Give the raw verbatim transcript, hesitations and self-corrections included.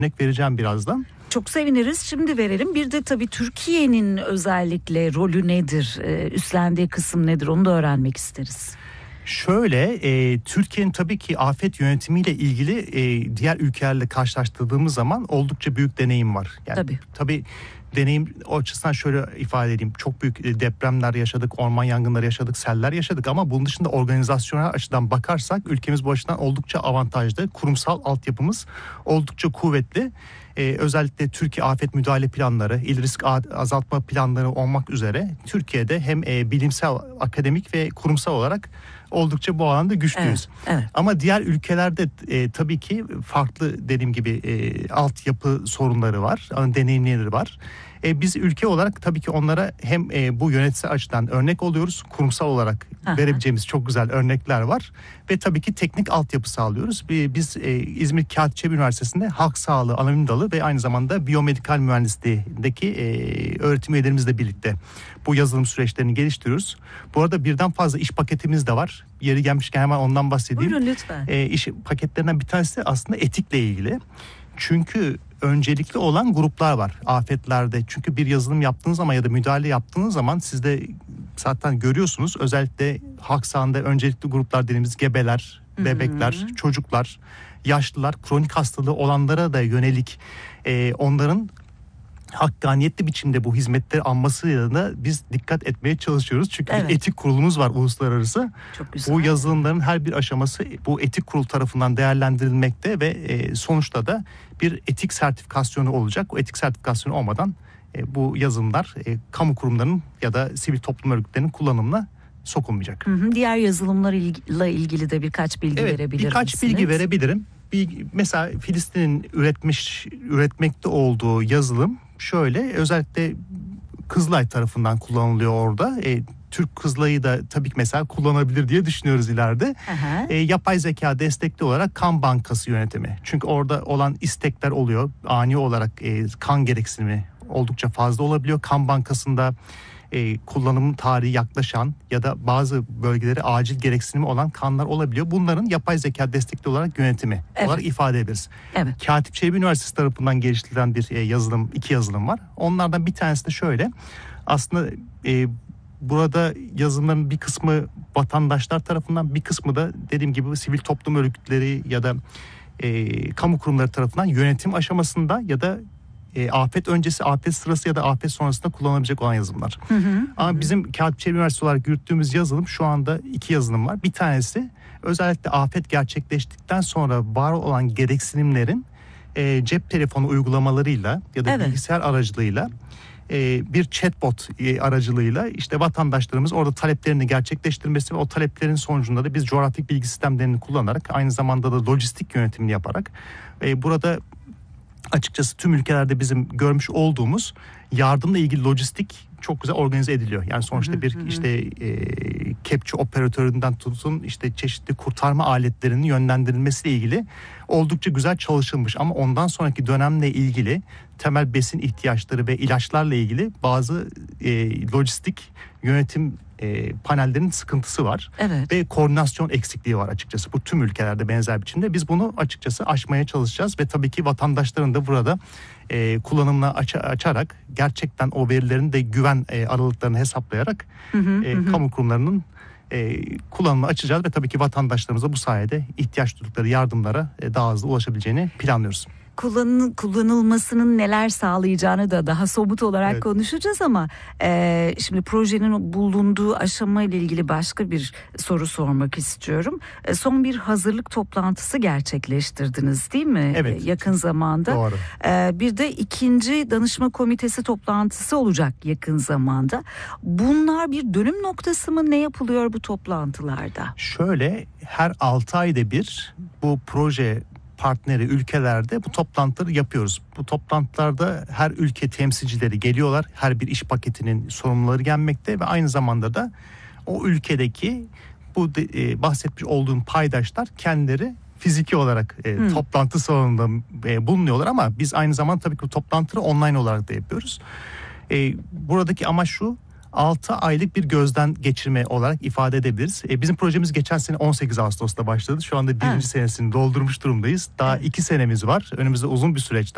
örnek vereceğim birazdan. Çok seviniriz. Şimdi verelim. Bir de tabii Türkiye'nin özellikle rolü nedir? Ee, üstlendiği kısım nedir? Onu da öğrenmek isteriz. Şöyle, e, Türkiye'nin tabii ki afet yönetimiyle ilgili e, diğer ülkelerle karşılaştırdığımız zaman oldukça büyük deneyim var. Yani, tabii. Tabii deneyim o açısından şöyle ifade edeyim. Çok büyük depremler yaşadık, orman yangınları yaşadık, seller yaşadık ama bunun dışında organizasyonel açıdan bakarsak ülkemiz bu açıdan oldukça avantajlı. Kurumsal altyapımız oldukça kuvvetli. Ee, özellikle Türkiye afet müdahale planları, il risk azaltma planları olmak üzere Türkiye'de hem e, bilimsel, akademik ve kurumsal olarak oldukça bu alanda güçlüyüz. Evet, evet. Ama diğer ülkelerde e, tabii ki farklı dediğim gibi e, altyapı sorunları var, deneyimleri var. E, biz ülke olarak tabii ki onlara hem e, bu yönetsel açıdan örnek oluyoruz, kurumsal olarak Aha. verebileceğimiz çok güzel örnekler var ve tabii ki teknik altyapı sağlıyoruz. Biz e, İzmir Kağıt Çelebi Üniversitesi'nde halk sağlığı anonim dalı ve aynı zamanda biyomedikal mühendisliğindeki e, öğretim üyelerimizle birlikte bu yazılım süreçlerini geliştiriyoruz. Bu arada birden fazla iş paketimiz de var. Yeri gelmişken hemen ondan bahsedeyim. Buyurun lütfen. E, iş paketlerinden bir tanesi de aslında etikle ilgili. Çünkü öncelikli olan gruplar var afetlerde. Çünkü bir yazılım yaptığınız zaman ya da müdahale yaptığınız zaman siz de zaten görüyorsunuz. Özellikle halk sağlığında öncelikli gruplar dediğimiz gebeler, bebekler, hmm. çocuklar, yaşlılar, kronik hastalığı olanlara da yönelik e, onların hakkaniyetli biçimde bu hizmetleri almasıyla da biz dikkat etmeye çalışıyoruz. Çünkü evet. bir etik kurulumuz var uluslararası. Çok güzel. Bu yazılımların her bir aşaması bu etik kurul tarafından değerlendirilmekte ve e, sonuçta da bir etik sertifikasyonu olacak. O etik sertifikasyonu olmadan e, bu yazılımlar e, kamu kurumlarının ya da sivil toplum örgütlerinin kullanımına sokulmayacak. Hı hı. Diğer yazılımlarla ilgili de birkaç bilgi evet, verebilir birkaç misiniz? bilgi verebilirim. Bir, mesela Filistin'in üretmiş üretmekte olduğu yazılım şöyle, özellikle Kızılay tarafından kullanılıyor orada. E, Türk Kızılay'ı da tabii ki mesela kullanabilir diye düşünüyoruz ileride. E, yapay zeka destekli olarak kan bankası yönetimi. Çünkü orada olan istekler oluyor. Ani olarak e, kan gereksinimi oldukça fazla olabiliyor. Kan bankasında e, kullanım tarihi yaklaşan ya da bazı bölgelere acil gereksinimi olan kanlar olabiliyor. Bunların yapay zeka destekli olarak yönetimi evet. olarak ifade ederiz. Evet. Katip Çelebi Üniversitesi tarafından geliştirilen bir e, yazılım, iki yazılım var. Onlardan bir tanesi de şöyle. Aslında e, burada yazılımların bir kısmı vatandaşlar tarafından, bir kısmı da dediğim gibi sivil toplum örgütleri ya da e, kamu kurumları tarafından yönetim aşamasında ya da E, afet öncesi, afet sırası ya da afet sonrasında kullanılabilecek olan yazılımlar. Hı hı, Ama hı. bizim Kağıt Çelebi Üniversitesi olarak yürüttüğümüz yazılım şu anda iki yazılım var. Bir tanesi özellikle afet gerçekleştikten sonra var olan gereksinimlerin e, cep telefonu uygulamalarıyla ya da evet. bilgisayar aracılığıyla e, bir chatbot e, aracılığıyla işte vatandaşlarımız orada taleplerini gerçekleştirmesi ve o taleplerin sonucunda da biz coğrafik bilgi sistemlerini kullanarak aynı zamanda da lojistik yönetimini yaparak e, burada açıkçası tüm ülkelerde bizim görmüş olduğumuz yardımla ilgili lojistik çok güzel organize ediliyor. Yani sonuçta bir işte e, kepçe operatöründen tutun işte çeşitli kurtarma aletlerinin yönlendirilmesiyle ilgili oldukça güzel çalışılmış. Ama ondan sonraki dönemle ilgili temel besin ihtiyaçları ve ilaçlarla ilgili bazı e, lojistik yönetim e, panellerinin sıkıntısı var. Evet. Ve koordinasyon eksikliği var açıkçası. Bu tüm ülkelerde benzer biçimde. Biz bunu açıkçası aşmaya çalışacağız ve tabii ki vatandaşların da burada e, kullanımına aç- açarak gerçekten o verilerin de güven e, aralıklarını hesaplayarak hı hı, e, hı. kamu kurumlarının e, kullanımını açacağız ve tabii ki vatandaşlarımıza bu sayede ihtiyaç duydukları yardımlara e, daha hızlı ulaşabileceğini planlıyoruz. Kullanıl, kullanılmasının neler sağlayacağını da daha somut olarak evet. konuşacağız ama e, şimdi projenin bulunduğu aşama ile ilgili başka bir soru sormak istiyorum. E, son bir hazırlık toplantısı gerçekleştirdiniz değil mi? Evet. E, yakın zamanda. Doğru. E, bir de ikinci danışma komitesi toplantısı olacak yakın zamanda. Bunlar bir dönüm noktası mı? Ne yapılıyor bu toplantılarda? Şöyle, her altı ayda bir bu proje partneri ülkelerde bu toplantıları yapıyoruz. Bu toplantılarda her ülke temsilcileri geliyorlar. Her bir iş paketinin sorumluları gelmekte ve aynı zamanda da o ülkedeki bu de, e, bahsetmiş olduğum paydaşlar kendileri fiziki olarak e, hmm. toplantı salonunda e, bulunuyorlar ama biz aynı zamanda tabii ki bu toplantıları online olarak da yapıyoruz. E, buradaki amaç şu: altı aylık bir gözden geçirme olarak ifade edebiliriz. E, bizim projemiz geçen sene on sekiz Ağustos'ta başladı. Şu anda birinci evet. senesini doldurmuş durumdayız. Daha evet. iki senemiz var. Önümüzde uzun bir süreç